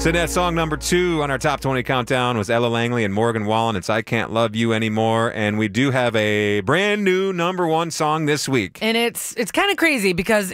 So that song number 2 on our top 20 countdown was Ella Langley and Morgan Wallen. It's I Can't Love You Anymore. And we do have a brand new number 1 song this week. And it's kind of crazy because